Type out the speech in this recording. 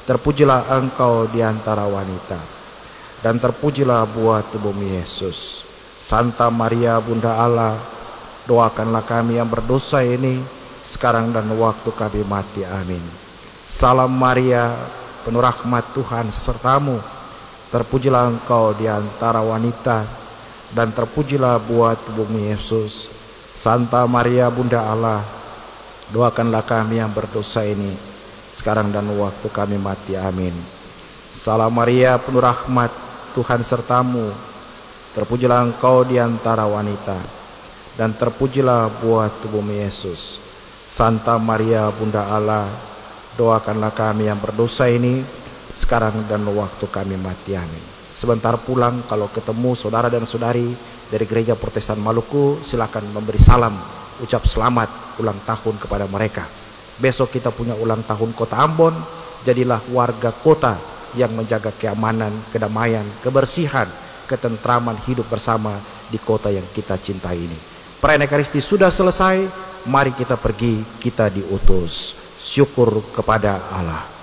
terpujilah engkau di antara wanita, dan terpujilah buah tubuhmu Yesus. Santa Maria Bunda Allah, doakanlah kami yang berdosa ini, sekarang dan waktu kami mati. Amin. Salam Maria, penuh rahmat Tuhan sertamu, terpujilah engkau di antara wanita, dan terpujilah buah tubuhmu Yesus. Santa Maria Bunda Allah, doakanlah kami yang berdosa ini, sekarang dan waktu kami mati. Amin. Salam Maria, penuh rahmat Tuhan sertamu, terpujilah engkau di antara wanita, dan terpujilah buah tubuhmu Yesus. Santa Maria Bunda Allah, doakanlah kami yang berdosa ini, sekarang dan waktu kami mati. Amin. Sebentar pulang, kalau ketemu saudara dan saudari dari Gereja Protestan Maluku, silakan memberi salam, ucap selamat ulang tahun kepada mereka. Besok kita punya ulang tahun Kota Ambon. Jadilah warga kota yang menjaga keamanan, kedamaian, kebersihan, ketentraman hidup bersama di kota yang kita cintai ini. Perayaan Ekaristi sudah selesai. Mari kita pergi, kita diutus. Syukur kepada Allah.